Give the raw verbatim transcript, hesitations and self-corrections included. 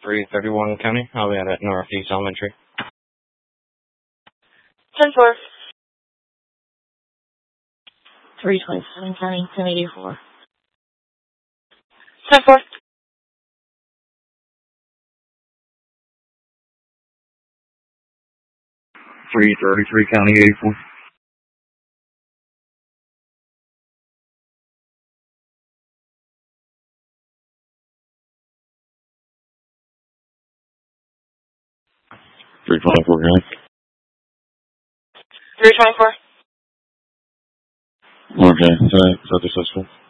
three thirty-one County. I'll be at Northeast Elementary. ten four. three twenty-seven County, ten eighty-four. ten four. three thirty-three County, eighty-four. three twenty-four County. three twenty-four. Okay, is that, is that successful?